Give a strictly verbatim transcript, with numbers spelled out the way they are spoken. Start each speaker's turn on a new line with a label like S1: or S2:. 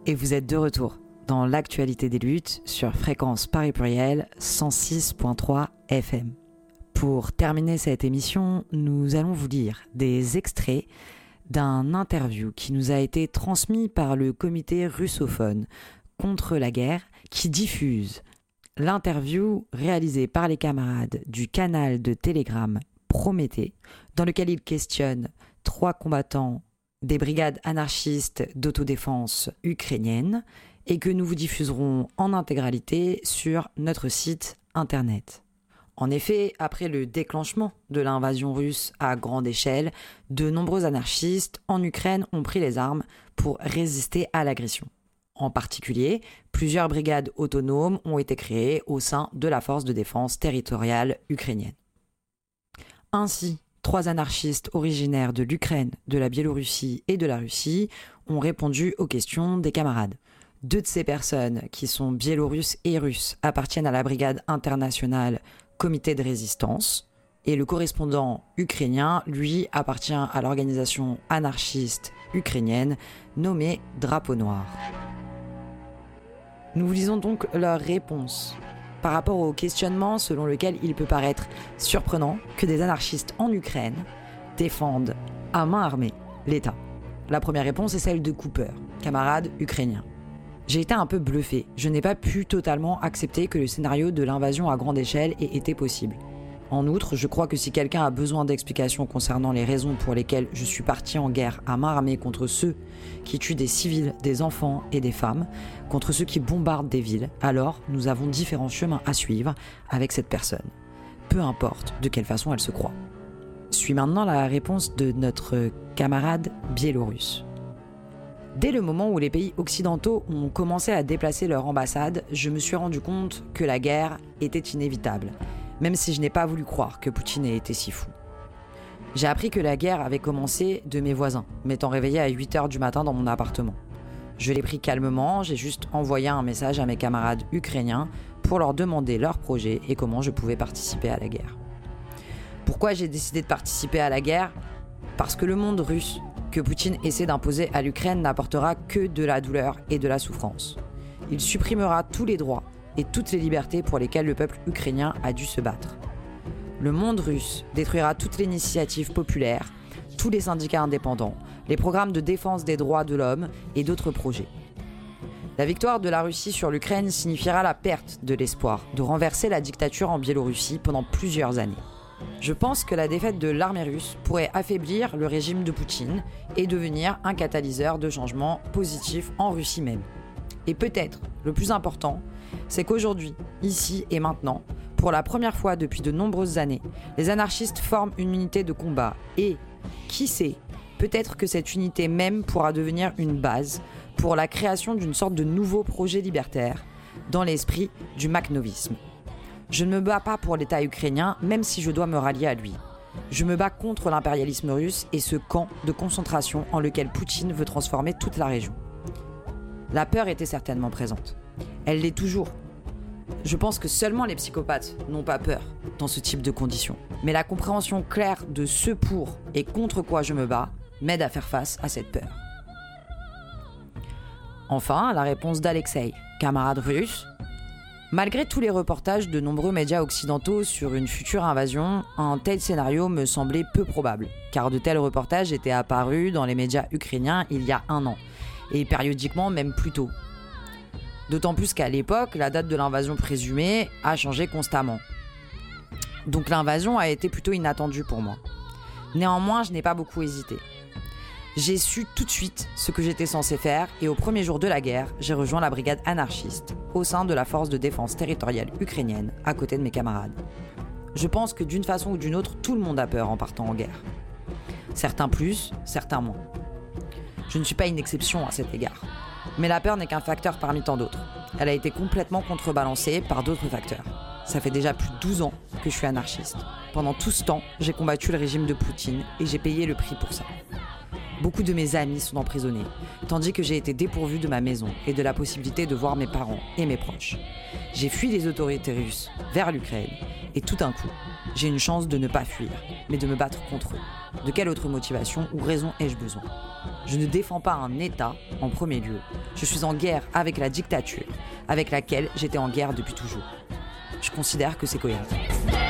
S1: Et vous êtes de retour dans l'actualité des luttes sur Fréquence Paris Pluriel cent six virgule trois F M. Pour terminer cette émission, nous allons vous lire des extraits d'un interview qui nous a été transmis par le comité russophone contre la guerre qui diffuse l'interview réalisée par les camarades du canal de Telegram Prométhée, dans lequel ils questionnent trois combattants des brigades anarchistes d'autodéfense ukrainiennes et que nous vous diffuserons en intégralité sur notre site internet. En effet, après le déclenchement de l'invasion russe à grande échelle, de nombreux anarchistes en Ukraine ont pris les armes pour résister à l'agression. En particulier, plusieurs brigades autonomes ont été créées au sein de la force de défense territoriale ukrainienne. Ainsi, trois anarchistes originaires de l'Ukraine, de la Biélorussie et de la Russie ont répondu aux questions des camarades. Deux de ces personnes, qui sont biélorusses et russes, appartiennent à la brigade internationale Comité de résistance, et le correspondant ukrainien, lui, appartient à l'organisation anarchiste ukrainienne nommée Drapeau Noir. Nous vous lisons donc leurs réponses par rapport au questionnement selon lequel il peut paraître surprenant que des anarchistes en Ukraine défendent à main armée l'État. La première réponse est celle de Cooper, camarade ukrainien. J'ai été un peu bluffé. Je n'ai pas pu totalement accepter que le scénario de l'invasion à grande échelle ait été possible. En outre, je crois que si quelqu'un a besoin d'explications concernant les raisons pour lesquelles je suis parti en guerre à main armée contre ceux qui tuent des civils, des enfants et des femmes, contre ceux qui bombardent des villes, alors nous avons différents chemins à suivre avec cette personne. Peu importe de quelle façon elle se croit. Suis maintenant la réponse de notre camarade biélorusse. Dès le moment où les pays occidentaux ont commencé à déplacer leur ambassade, je me suis rendu compte que la guerre était inévitable, même si je n'ai pas voulu croire que Poutine ait été si fou. J'ai appris que la guerre avait commencé de mes voisins, m'étant réveillé à huit heures du matin dans mon appartement. Je l'ai pris calmement, j'ai juste envoyé un message à mes camarades ukrainiens pour leur demander leur projet et comment je pouvais participer à la guerre. Pourquoi j'ai décidé de participer à la guerre ? Parce que le monde russe que Poutine essaie d'imposer à l'Ukraine n'apportera que de la douleur et de la souffrance. Il supprimera tous les droits et toutes les libertés pour lesquelles le peuple ukrainien a dû se battre. Le monde russe détruira toutes les initiatives populaires, tous les syndicats indépendants, les programmes de défense des droits de l'homme et d'autres projets. La victoire de la Russie sur l'Ukraine signifiera la perte de l'espoir de renverser la dictature en Biélorussie pendant plusieurs années. Je pense que la défaite de l'armée russe pourrait affaiblir le régime de Poutine et devenir un catalyseur de changement positif en Russie même. Et peut-être, le plus important, c'est qu'aujourd'hui, ici et maintenant, pour la première fois depuis de nombreuses années, les anarchistes forment une unité de combat et, qui sait, peut-être que cette unité même pourra devenir une base pour la création d'une sorte de nouveau projet libertaire dans l'esprit du makhnovisme. Je ne me bats pas pour l'État ukrainien, même si je dois me rallier à lui. Je me bats contre l'impérialisme russe et ce camp de concentration en lequel Poutine veut transformer toute la région. La peur était certainement présente. Elle l'est toujours. Je pense que seulement les psychopathes n'ont pas peur dans ce type de conditions. Mais la compréhension claire de ce pour et contre quoi je me bats m'aide à faire face à cette peur. Enfin, la réponse d'Alexei, camarade russe. Malgré tous les reportages de nombreux médias occidentaux sur une future invasion, un tel scénario me semblait peu probable, car de tels reportages étaient apparus dans les médias ukrainiens il y a un an, et périodiquement même plus tôt. D'autant plus qu'à l'époque, la date de l'invasion présumée a changé constamment. Donc l'invasion a été plutôt inattendue pour moi. Néanmoins, je n'ai pas beaucoup hésité. J'ai su tout de suite ce que j'étais censé faire et au premier jour de la guerre, j'ai rejoint la brigade anarchiste au sein de la force de défense territoriale ukrainienne à côté de mes camarades. Je pense que d'une façon ou d'une autre, tout le monde a peur en partant en guerre. Certains plus, certains moins. Je ne suis pas une exception à cet égard. Mais la peur n'est qu'un facteur parmi tant d'autres. Elle a été complètement contrebalancée par d'autres facteurs. Ça fait déjà plus de douze ans que je suis anarchiste. Pendant tout ce temps, j'ai combattu le régime de Poutine et j'ai payé le prix pour ça. Beaucoup de mes amis sont emprisonnés, tandis que j'ai été dépourvu de ma maison et de la possibilité de voir mes parents et mes proches. J'ai fui les autorités russes vers l'Ukraine et tout d'un coup, j'ai une chance de ne pas fuir, mais de me battre contre eux. De quelle autre motivation ou raison ai-je besoin ? Je ne défends pas un État en premier lieu. Je suis en guerre avec la dictature, avec laquelle j'étais en guerre depuis toujours. Je considère que c'est cohérent.